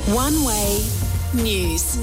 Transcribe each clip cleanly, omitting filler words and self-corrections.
One Way News.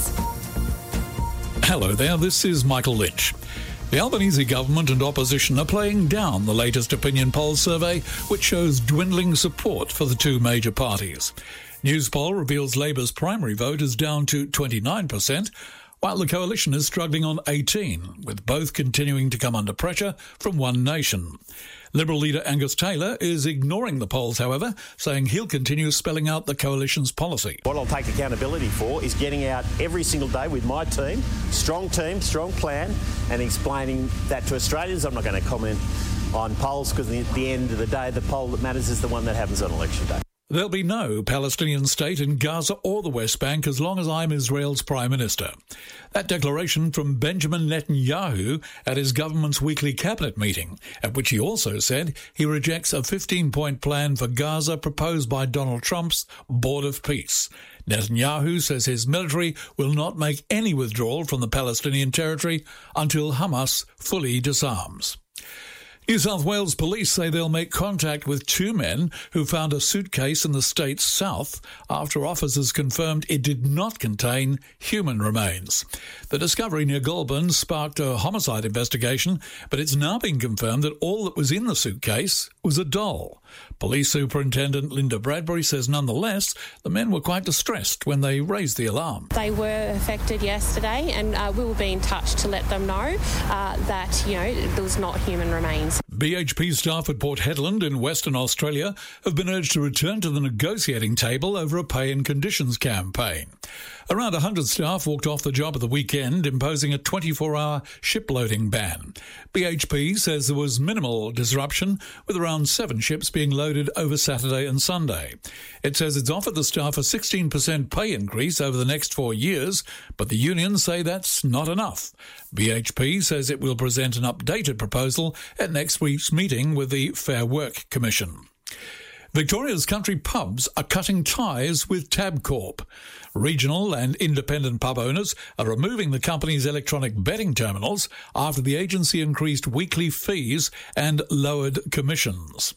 Hello there, this is Michael Lynch. The Albanese government and opposition are playing down the latest opinion poll survey, which shows dwindling support for the two major parties. Newspoll reveals Labour's primary vote is down to 29%, while the coalition is struggling on 18%, with both continuing to come under pressure from One Nation. Liberal leader Angus Taylor is ignoring the polls, however, saying he'll continue spelling out the coalition's policy. What I'll take accountability for is getting out every single day with my team, strong plan, and explaining that to Australians. I'm not going to comment on polls because at the end of the day, the poll that matters is the one that happens on election day. There'll be no Palestinian state in Gaza or the West Bank as long as I'm Israel's Prime Minister. That declaration from Benjamin Netanyahu at his government's weekly cabinet meeting, at which he also said he rejects a 15-point plan for Gaza proposed by Donald Trump's Board of Peace. Netanyahu says his military will not make any withdrawal from the Palestinian territory until Hamas fully disarms. New South Wales police say they'll make contact with two men who found a suitcase in the state's south after officers confirmed it did not contain human remains. The discovery near Goulburn sparked a homicide investigation, but it's now been confirmed that all that was in the suitcase was a doll. Police Superintendent Linda Bradbury says nonetheless the men were quite distressed when they raised the alarm. They were affected yesterday and we will be in touch to let them know that, there was not human remains. BHP staff at Port Hedland in Western Australia have been urged to return to the negotiating table over a pay and conditions campaign. Around 100 staff walked off the job at the weekend, imposing a 24-hour shiploading ban. BHP says there was minimal disruption, with around 7 ships being loaded over Saturday and Sunday. It says it's offered the staff a 16% pay increase over the next 4 years, but the unions say that's not enough. BHP says it will present an updated proposal at next week's meeting with the Fair Work Commission. Victoria's country pubs are cutting ties with Tabcorp. Regional and independent pub owners are removing the company's electronic betting terminals after the agency increased weekly fees and lowered commissions.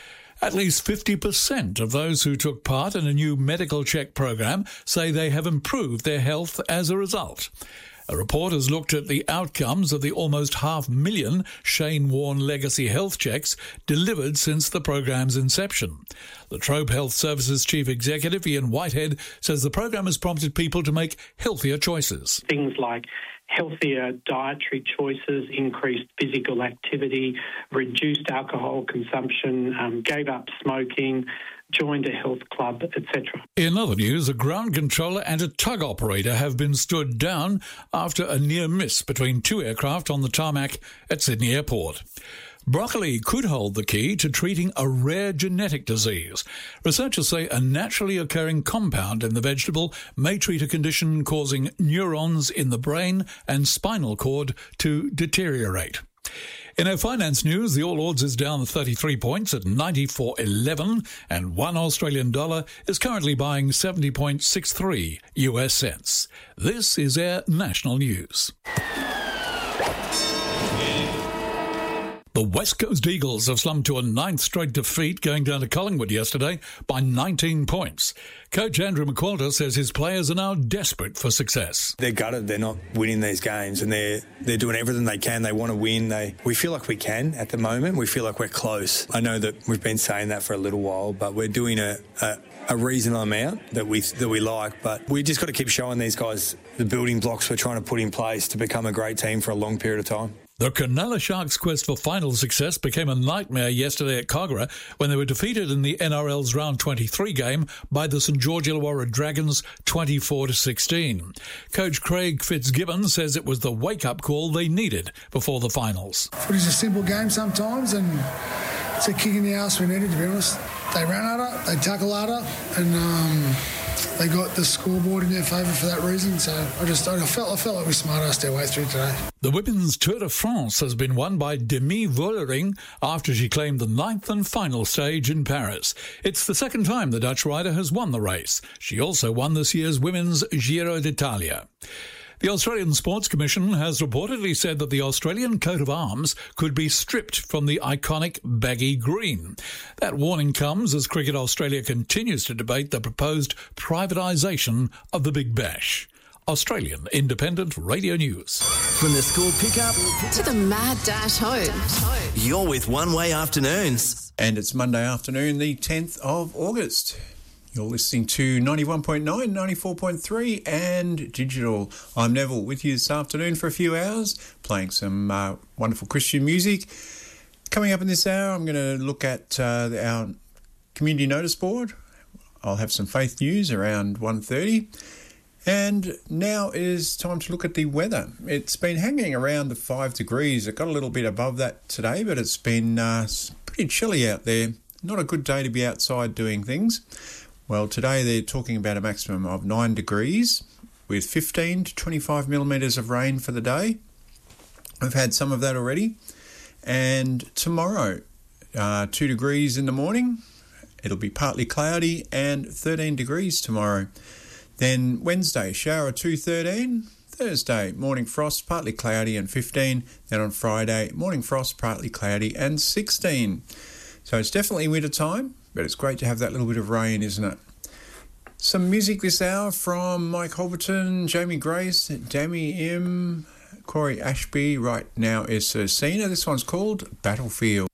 At least 50% of those who took part in a new medical check program say they have improved their health as a result. A report has looked at the outcomes of the almost 500,000 Shane Warne legacy health checks delivered since the program's inception. The Trobe Health Services Chief Executive, Ian Whitehead, says the program has prompted people to make healthier choices. Things like healthier dietary choices, increased physical activity, reduced alcohol consumption, gave up smoking, joined a health club, etc. In other news, a ground controller and a tug operator have been stood down after a near miss between two aircraft on the tarmac at Sydney Airport. Broccoli could hold the key to treating a rare genetic disease. Researchers say a naturally occurring compound in the vegetable may treat a condition causing neurons in the brain and spinal cord to deteriorate. In our finance news, the All Ords is down 33 points at 94.11, and one Australian dollar is currently buying 70.63 US cents. This is our national news. The West Coast Eagles have slumped to a 9th straight defeat, going down to Collingwood yesterday by 19 points. Coach Andrew McQualter says his players are now desperate for success. They're gutted. They're not winning these games, and they're doing everything they can. They want to win. We feel like we can at the moment. We feel like we're close. I know that we've been saying that for a little while, but we're doing a reasonable amount that we like, but we just got to keep showing these guys the building blocks we're trying to put in place to become a great team for a long period of time. The Cronulla Sharks' quest for final success became a nightmare yesterday at Kogarah when they were defeated in the NRL's Round 23 game by the St George Illawarra Dragons 24-16. Coach Craig Fitzgibbon says it was the wake-up call they needed before the finals. Footy's a simple game sometimes, and it's a kick in the arse we needed, to be honest. They ran at it, they tackled at it, and they got the scoreboard in their favour for that reason. So I felt like we smart-assed our way through today. The women's Tour de France has been won by Demi Vollering after she claimed the 9th and final stage in Paris. It's the second time the Dutch rider has won the race. She also won this year's women's Giro d'Italia. The Australian Sports Commission has reportedly said that the Australian coat of arms could be stripped from the iconic baggy green. That warning comes as Cricket Australia continues to debate the proposed privatisation of the Big Bash. Australian Independent Radio News. From the school pickup To the mad dash home. you're with One Way Afternoons. And it's Monday afternoon, the 10th of August. You're listening to 91.9, 94.3 and digital. I'm Neville with you this afternoon for a few hours, playing some wonderful Christian music. Coming up in this hour, I'm going to look at our community notice board. I'll have some faith news around 1:30. And now is time to look at the weather. It's been hanging around the 5 degrees. It got a little bit above that today, but it's been pretty chilly out there. Not a good day to be outside doing things. Well, today they're talking about a maximum of 9 degrees with 15 to 25 millimetres of rain for the day. We've had some of that already. And tomorrow, 2 degrees in the morning. It'll be partly cloudy and 13 degrees tomorrow. Then Wednesday, shower 2:13. Thursday, morning frost, partly cloudy and 15. Then on Friday, morning frost, partly cloudy and 16. So it's definitely winter time, but it's great to have that little bit of rain, isn't it? Some music this hour from Mike Holberton, Jamie Grace, Dammy M, Corey Ashby. Right now is Cena. This one's called Battlefield.